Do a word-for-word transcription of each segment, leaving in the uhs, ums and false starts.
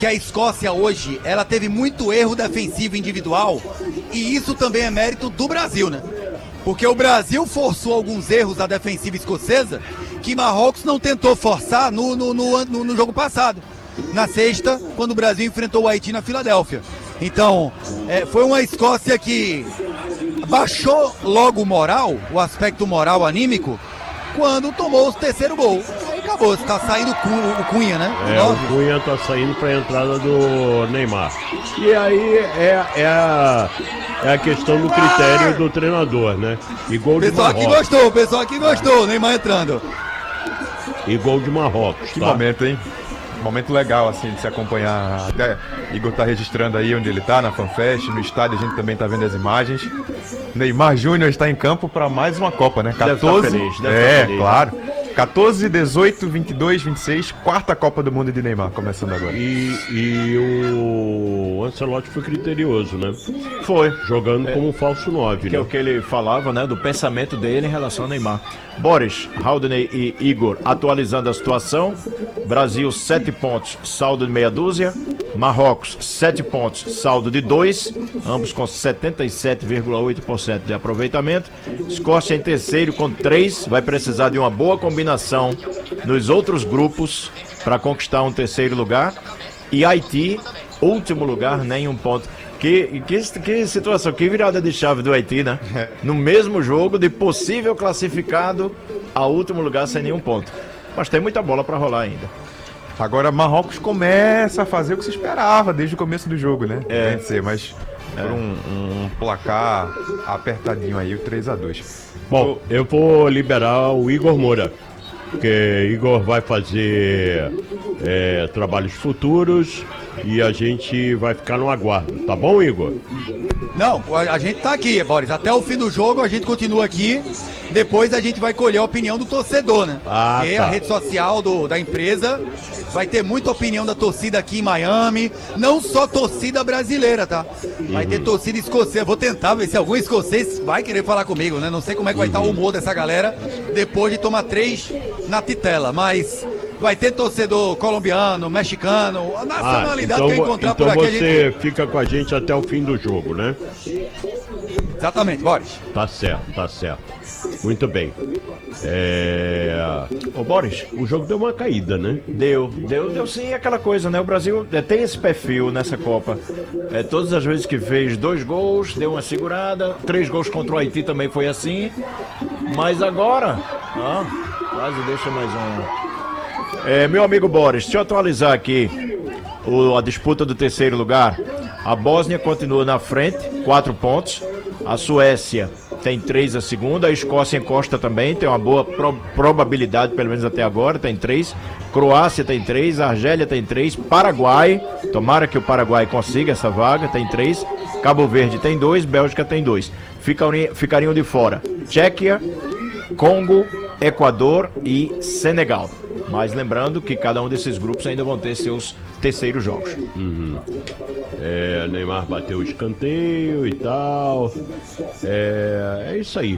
que a Escócia hoje, ela teve muito erro defensivo individual, e isso também é mérito do Brasil, né? Porque o Brasil forçou alguns erros da defensiva escocesa que Marrocos não tentou forçar no, no, no, no, no jogo passado, na sexta, quando o Brasil enfrentou o Haiti na Filadélfia. Então, é, foi uma Escócia que baixou logo o moral, o aspecto moral anímico, quando tomou o terceiro gol. Aí acabou, está saindo o Cunha, né? É, o Cunha está saindo para a entrada do Neymar. E aí é, é, a, é a questão do critério do treinador, né? E gol de pessoal Marrocos. Aqui gostou, o pessoal aqui gostou, Neymar entrando. E gol de Marrocos. Que tá? momento, hein? Momento legal, assim, de se acompanhar. Até Igor tá registrando aí onde ele tá, na FanFest, no estádio, a gente também tá vendo as imagens. Neymar Júnior está em campo para mais uma Copa, né? quatorze. Deve tá feliz, deve é, tá feliz, claro. quatorze, dezoito, vinte e dois, vinte e seis, quarta Copa do Mundo de Neymar, começando agora. E, e o Ancelotti foi criterioso, né? Foi. Jogando é, como um falso nove, que né? é o que ele falava, né? Do pensamento dele em relação ao Neymar. Boris, Haldane e Igor atualizando a situação. Brasil, sete pontos, saldo de meia dúzia. Marrocos, sete pontos, saldo de dois. Ambos com setenta e sete vírgula oito por cento de aproveitamento. Escócia em terceiro com três. Vai precisar de uma boa combinação nos outros grupos para conquistar um terceiro lugar. E Haiti, último lugar, nenhum ponto. Que, que, que situação, que virada de chave do Haiti, né? No mesmo jogo, de possível classificado a último lugar sem nenhum ponto. Mas tem muita bola para rolar ainda. Agora Marrocos começa a fazer o que se esperava desde o começo do jogo, né? É. Vencer, mas por um, um placar apertadinho aí, o três a dois. Bom, eu vou liberar o Igor Moura, porque Igor vai fazer é, trabalhos futuros e a gente vai ficar no aguardo, tá bom, Igor? Não, a gente tá aqui, Boris, até o fim do jogo a gente continua aqui, depois a gente vai colher a opinião do torcedor, né? Ah, Porque tá. a rede social do, da empresa vai ter muita opinião da torcida aqui em Miami, não só torcida brasileira, tá? Vai ter torcida escocesa, vou tentar ver se algum escocês vai querer falar comigo, né? Não sei como é que vai estar o humor dessa galera depois de tomar três na titela, mas vai ter torcedor colombiano, mexicano, a nacionalidade ah, então, que eu encontrar então por aqui. você A gente... fica com a gente até o fim do jogo, né? Exatamente, Boris. Tá certo, tá certo. Muito bem. É... Ô Boris, o jogo deu uma caída, né? Deu, deu, deu sim aquela coisa, né? O Brasil é, tem esse perfil nessa Copa. É, todas as vezes que fez dois gols, deu uma segurada. Três gols contra o Haiti também foi assim. Mas agora, ah, quase deixa mais um. É, meu amigo Boris, deixa eu atualizar aqui o, a disputa do terceiro lugar. A Bósnia continua na frente, quatro pontos. A Suécia tem três a segunda. A Escócia encosta também, tem uma boa pro, probabilidade, pelo menos até agora, tem três. Croácia tem três, Argélia tem três. Paraguai, tomara que o Paraguai consiga essa vaga, tem três. Cabo Verde tem dois, Bélgica tem dois. Ficariam, ficariam de fora Tchequia, Congo, Equador e Senegal. Mas lembrando que cada um desses grupos ainda vão ter seus terceiros jogos. Uhum. É, Neymar bateu o escanteio e tal. É, é isso aí.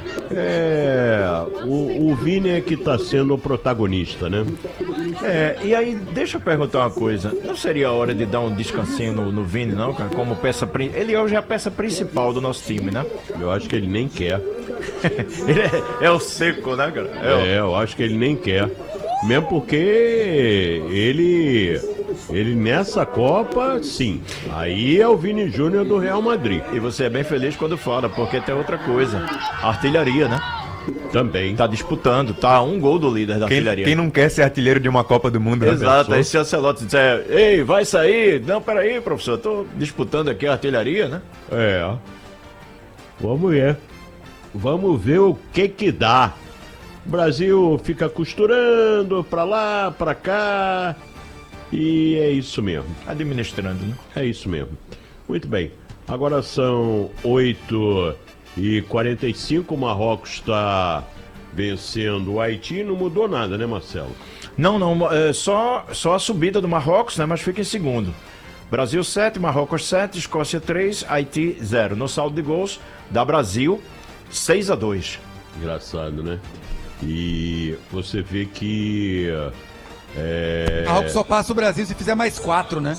É, o, o Vini é que está sendo o protagonista, né? É, e aí, deixa eu perguntar uma coisa. Não seria a hora de dar um descansinho no, no Vini, não, cara? Como peça... Ele hoje é a peça principal do nosso time, né? Eu acho que ele nem quer. Ele é, é o seco, né, cara? É, o... é, eu acho que ele nem quer. Mesmo porque ele, ele nessa Copa, sim. Aí é o Vini Júnior do Real Madrid. E você é bem feliz quando fala, porque tem outra coisa. Artilharia, né? Também. Tá disputando, tá a um gol do líder da Quem, artilharia. quem não quer ser artilheiro de uma Copa do Mundo? né? Exato, aí se o Ancelotti disser, ei, vai sair. Não, peraí, professor, tô disputando aqui a artilharia, né? É. Vamos ver. Vamos ver o que que dá. O Brasil fica costurando pra lá, pra cá. E é isso mesmo. Administrando, né? É isso mesmo. Muito bem. Agora são oito e quarenta e cinco. O Marrocos está vencendo o Haiti. Não mudou nada, né, Marcelo? Não, não. É só, só a subida do Marrocos, né? Mas fica em segundo. Brasil sete, Marrocos sete, Escócia três, Haiti zero. No saldo de gols, dá Brasil seis a dois. Engraçado, né? E você vê que É... Marrocos só passa o Brasil se fizer mais quatro, né?